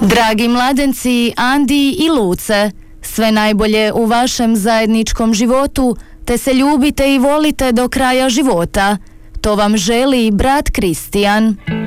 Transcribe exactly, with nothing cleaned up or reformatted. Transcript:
Dragi mladenci Andi i Luce, sve najbolje u vašem zajedničkom životu, te se ljubite i volite do kraja života. To vam želi brat Kristijan.